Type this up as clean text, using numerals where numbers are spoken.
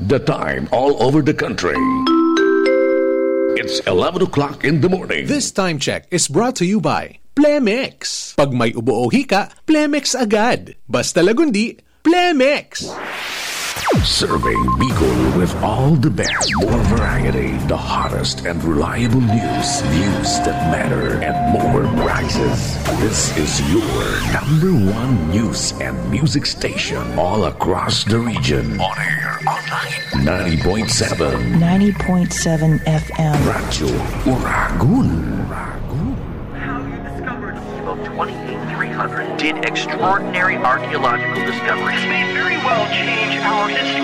The time all over the country. It's 11 o'clock in the morning. This time check is brought to you by Plemex. Pag may ubo o hika, Plemex agad. Basta lagundi, Plemex. Serving Bicol with all the best, more variety, the hottest and reliable news that matter, and more prizes. This is your #1 news and music station all across the region. On air, online, 90.7. 90.7 FM. Radyo Uragun. How you discovered Evo 28300 did extraordinary archaeological discoveries. This may very well change our history.